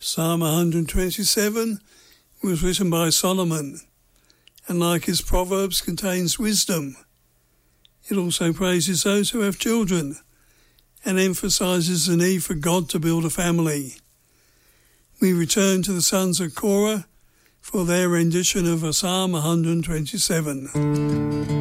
Psalm 127 was written by Solomon, and like his Proverbs contains wisdom. It also praises those who have children and emphasises the need for God to build a family. We return to the sons of Korah for their rendition of Psalm 127.